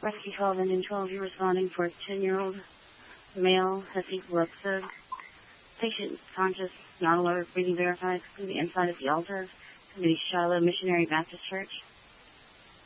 Rescue 12, Engine 12, you're responding for a 10-year-old male, Hafid Luxud. Patient conscious, not alert, breathing verified, could be inside of the altar, could be Shiloh Missionary Baptist Church.